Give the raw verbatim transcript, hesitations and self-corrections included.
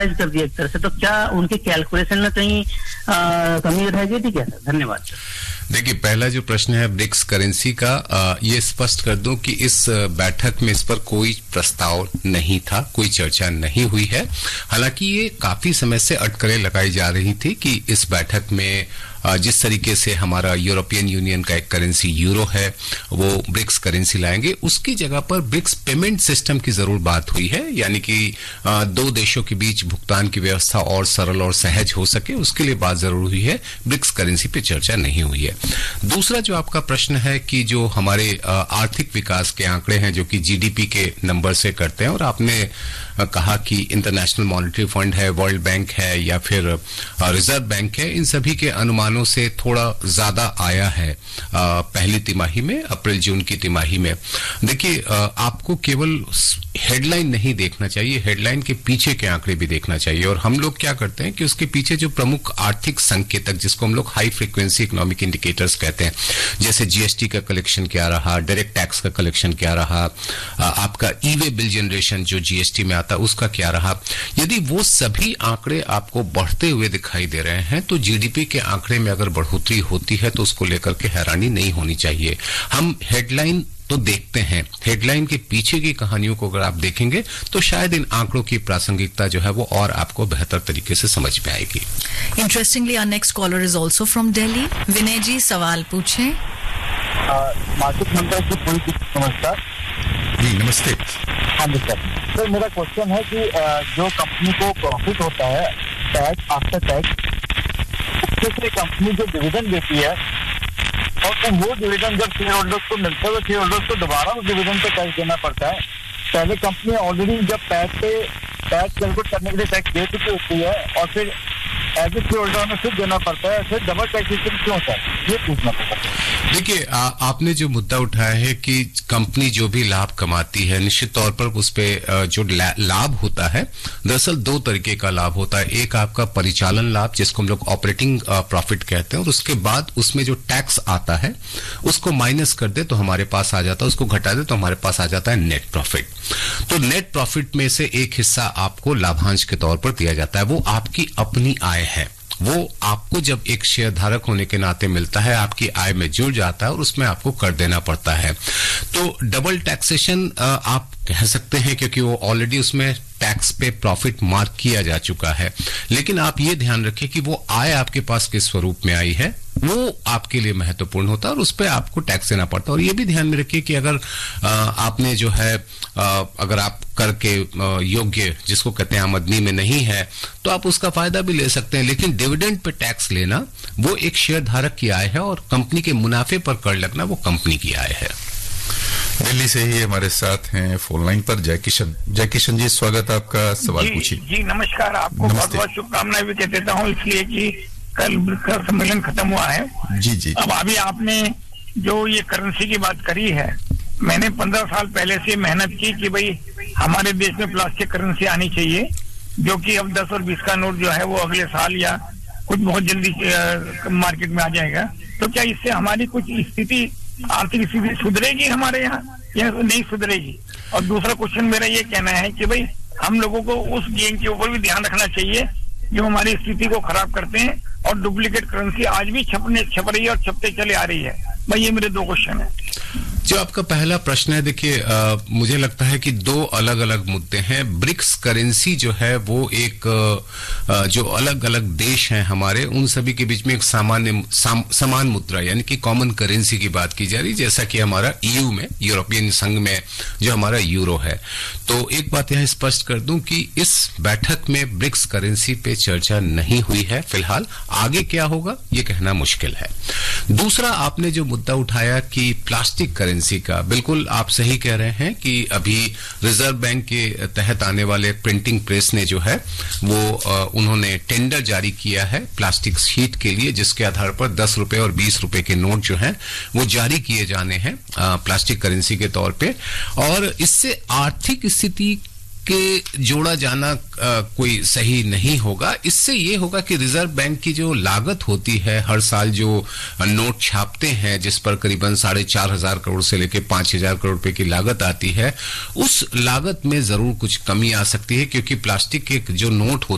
कर दिया एक तरह से, तो क्या उनके कैलकुलेशन में कहीं कमी रह गई थी क्या सर? धन्यवाद। देखिए, पहला जो प्रश्न है ब्रिक्स करेंसी का, आ, ये स्पष्ट कर दूं कि इस बैठक में इस पर कोई प्रस्ताव नहीं था, कोई चर्चा नहीं हुई है। हालांकि ये काफी समय से अटकलें लगाई जा रही थी कि इस बैठक में जिस तरीके से हमारा यूरोपियन यूनियन का एक करेंसी यूरो है वो ब्रिक्स करेंसी लाएंगे, उसकी जगह पर ब्रिक्स पेमेंट सिस्टम की जरूर बात हुई है, यानी कि दो देशों के बीच भुगतान की व्यवस्था और सरल और सहज हो सके, उसके लिए बात जरूर हुई है। ब्रिक्स करेंसी पे चर्चा नहीं हुई है। दूसरा जो आपका प्रश्न है कि जो हमारे आर्थिक विकास के आंकड़े हैं जो कि जीडीपी के नंबर से करते हैं, और आपने कहा कि इंटरनेशनल मॉनेटरी फंड है, वर्ल्ड बैंक है या फिर रिजर्व बैंक है, इन सभी के अनुमानों से थोड़ा ज्यादा आया है पहली तिमाही में, अप्रैल जून की तिमाही में। देखिए, आपको केवल हेडलाइन नहीं देखना चाहिए, हेडलाइन के पीछे के आंकड़े भी देखना चाहिए। और हम लोग क्या करते हैं कि उसके पीछे जो प्रमुख आर्थिक संकेतक, जिसको हम लोग हाई फ्रीक्वेंसी इकोनॉमिक इंडिकेटर्स कहते हैं, जैसे जीएसटी का कलेक्शन क्या रहा, डायरेक्ट टैक्स का कलेक्शन क्या रहा, आपका ई वे बिल जनरेशन जो जीएसटी में आता उसका क्या रहा, यदि वो सभी आंकड़े आपको बढ़ते हुए दिखाई दे रहे हैं तो जीडीपी के आंकड़े में अगर बढ़ोतरी होती है तो उसको लेकर के हैरानी नहीं होनी चाहिए। हम हेडलाइन तो देखते हैं, हेडलाइन के पीछे की कहानियों को अगर आप देखेंगे तो शायद इन आंकड़ों की प्रासंगिकता जो है वो और आपको बेहतर तरीके से समझ में आएगी। Interestingly our next collar is also from Delhi. विनय जी, सवाल पूछें। मार्केट नंबर की पूरी नमस्कार जी। नमस्ते। हाँ जी सर। सर मेरा क्वेश्चन है कि जो कंपनी को प्रॉफिट होता है टैक्स आफ्टर टैक्स, उससे से कंपनी जो डिविडेंड देती है, और तो वो डिविडेंड जब शेयर होल्डर्स को मिलता है तो शेयर होल्डर्स को दोबारा उस डिविडेंड पे टैक्स देना पड़ता है। पहले कंपनी ऑलरेडी जब टैक्स पे टैक्स कैलकुलेट करने के लिए टैक्स दे चुकी होती है और फिर एज ए शेयर होल्डर में फिर देना पड़ता है, फिर डबल टैक्सेशन क्यों होता है, ये पूछना पड़ता है। देखिए, आपने जो मुद्दा उठाया है कि कंपनी जो भी लाभ कमाती है निश्चित तौर पर उस पे जो लाभ होता है, दरअसल दो तरीके का लाभ होता है। एक आपका परिचालन लाभ जिसको हम लोग ऑपरेटिंग प्रॉफिट कहते हैं, और उसके बाद उसमें जो टैक्स आता है उसको माइनस कर दे तो हमारे पास आ जाता है, उसको घटा दे तो हमारे पास आ जाता है नेट प्रॉफिट। तो नेट प्रॉफिट में से एक हिस्सा आपको लाभांश के तौर पर दिया जाता है, वो आपकी अपनी आय है, वो आपको जब एक शेयर धारक होने के नाते मिलता है, आपकी आय में जुड़ जाता है और उसमें आपको कर देना पड़ता है। तो डबल टैक्सेशन आप कह सकते हैं क्योंकि वो ऑलरेडी उसमें टैक्स पे प्रॉफिट मार्क किया जा चुका है। लेकिन आप ये ध्यान रखें कि वो आय आपके पास किस स्वरूप में आई है वो आपके लिए महत्वपूर्ण होता है और उस पर आपको टैक्स देना पड़ता है। और ये भी ध्यान में रखिए कि अगर आ, आपने जो है आ, अगर आप कर के योग्य जिसको कहते हैं आमदनी में नहीं है तो आप उसका फायदा भी ले सकते हैं, लेकिन डिविडेंड पे टैक्स लेना वो एक शेयर धारक की आय है और कंपनी के मुनाफे पर कर लगना वो कंपनी की आय है। दिल्ली से ही हमारे साथ हैं फोन लाइन पर जय किशन। जय किशन जी, स्वागत आपका, सवाल पूछिए। जी नमस्कार, आपको बहुत बहुत शुभकामनाएं भी कह देता हूँ, इसलिए कि कल का सम्मेलन खत्म हुआ है। जी जी। अब अभी आपने जो ये करेंसी की बात करी है, मैंने पंद्रह साल पहले से मेहनत की कि भाई हमारे देश में प्लास्टिक करेंसी आनी चाहिए, जो कि अब दस और बीस का नोट जो है वो अगले साल या कुछ बहुत जल्दी मार्केट में आ जाएगा। तो क्या इससे हमारी कुछ स्थिति आर्थिक स्थिति सुधरेगी हमारे यहाँ या नहीं सुधरेगी? और दूसरा क्वेश्चन मेरा ये कहना है कि भाई हम लोगों को उस गेम के ऊपर भी ध्यान रखना चाहिए जो हमारी स्थिति को खराब करते हैं, और डुप्लीकेट करेंसी आज भी छपने छप रही है और छपते चले आ रही है। भाई ये मेरे दो क्वेश्चन है। जो आपका पहला प्रश्न है, देखिए मुझे लगता है कि दो अलग अलग मुद्दे हैं। ब्रिक्स करेंसी जो है वो एक आ, जो अलग अलग देश हैं हमारे, उन सभी के बीच में एक सामान्य साम, समान मुद्रा यानी कि कॉमन करेंसी की बात की जा रही, जैसा कि हमारा ईयू में, यूरोपियन संघ में जो हमारा यूरो है। तो एक बात यहाँ स्पष्ट कर दूं कि इस बैठक में ब्रिक्स करेंसी पे चर्चा नहीं हुई है फिलहाल। आगे क्या होगा ये कहना मुश्किल है। दूसरा, आपने जो मुद्दा उठाया कि प्लास्टिक करेंसी का, बिल्कुल आप सही कह रहे हैं कि अभी रिजर्व बैंक के तहत आने वाले प्रिंटिंग प्रेस ने जो है वो आ, उन्होंने टेंडर जारी किया है प्लास्टिक शीट के लिए, जिसके आधार पर दस रुपए और बीस रुपए के नोट जो हैं वो जारी किए जाने हैं प्लास्टिक करेंसी के तौर पे। और इससे आर्थिक स्थिति के जोड़ा जाना आ, कोई सही नहीं होगा। इससे ये होगा कि रिजर्व बैंक की जो लागत होती है हर साल जो नोट छापते हैं, जिस पर करीबन साढ़े चार हजार करोड़ से लेकर पांच हजार करोड़ रुपए की लागत आती है, उस लागत में जरूर कुछ कमी आ सकती है, क्योंकि प्लास्टिक के जो नोट होते